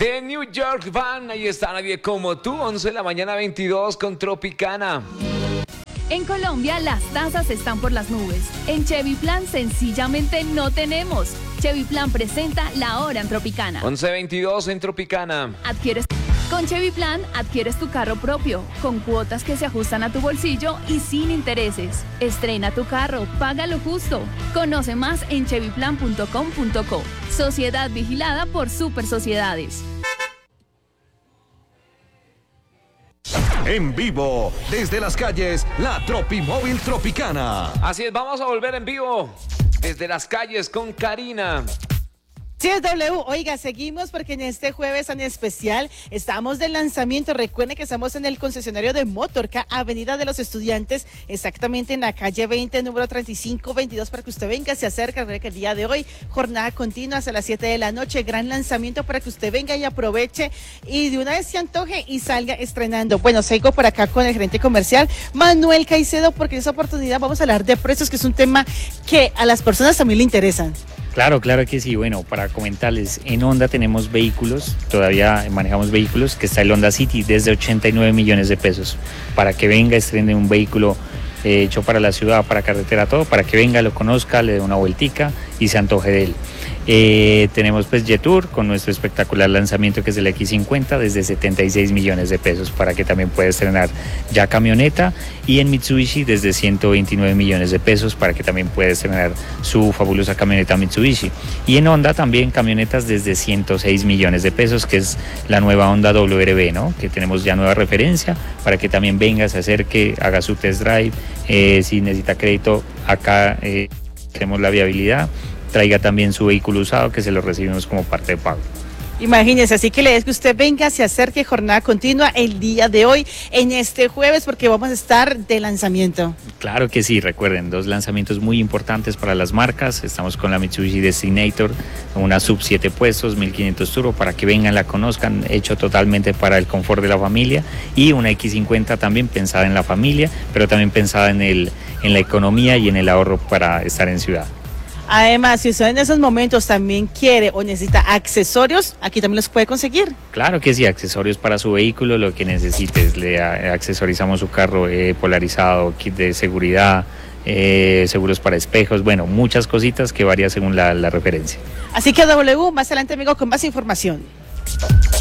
de New York Van. Ahí está Nadie Como Tú, 11 de la mañana 22 con Tropicana. En Colombia las tasas están por las nubes. En Chevy Plan sencillamente no tenemos. Chevy Plan presenta La Hora en Tropicana. 11:22 en Tropicana. Con Chevy Plan adquieres tu carro propio, con cuotas que se ajustan a tu bolsillo y sin intereses. Estrena tu carro, paga lo justo. Conoce más en chevyplan.com.co. Sociedad vigilada por Super Sociedades. En vivo, desde las calles, la Tropimóvil Tropicana. Así es, vamos a volver en vivo desde las calles con Karina. Sí, es W. Oiga, seguimos porque en este jueves tan especial estamos de lanzamiento. Recuerden que estamos en el concesionario de Motorca, Avenida de los Estudiantes, exactamente en la calle 20, número 3522, para que usted venga, se acerque. Recuerde que el día de hoy, jornada continua hasta las 7 de la noche, gran lanzamiento para que usted venga y aproveche y de una vez se antoje y salga estrenando. Bueno, sigo por acá con el gerente comercial, Manuel Caicedo, porque en esta oportunidad vamos a hablar de precios, que es un tema que a las personas también le interesan. Claro que sí. Bueno, para comentarles, en Honda tenemos vehículos, todavía manejamos vehículos, que está el Honda City desde 89 millones de pesos, para que venga, estrene un vehículo hecho para la ciudad, para carretera, todo, para que venga, lo conozca, le dé una vueltica y se antoje de él. Tenemos pues Jetour con nuestro espectacular lanzamiento, que es el X50, desde 76 millones de pesos, para que también pueda estrenar ya camioneta, y en Mitsubishi desde 129 millones de pesos, para que también pueda estrenar su fabulosa camioneta Mitsubishi. Y en Honda también camionetas desde 106 millones de pesos, que es la nueva Honda WRV, ¿no? Que tenemos ya nueva referencia, para que también venga, se acerque, haga su test drive, si necesita crédito, acá tenemos la viabilidad. Traiga también su vehículo usado, que se lo recibimos como parte de pago. Imagínese, así que le es que usted venga, se acerque, jornada continua el día de hoy, en este jueves, porque vamos a estar de lanzamiento. Claro que sí, recuerden, 2 lanzamientos muy importantes para las marcas. Estamos con la Mitsubishi Destinator, una sub 7 puestos, 1500 turbo, para que vengan, la conozcan, hecho totalmente para el confort de la familia, y una X50 también pensada en la familia, pero también pensada en la economía y en el ahorro para estar en ciudad. Además, si usted en esos momentos también quiere o necesita accesorios, aquí también los puede conseguir. Claro que sí, accesorios para su vehículo, lo que necesites. Le accesorizamos su carro polarizado, kit de seguridad, seguros para espejos, bueno, muchas cositas que varían según la referencia. Así que W, más adelante amigo con más información.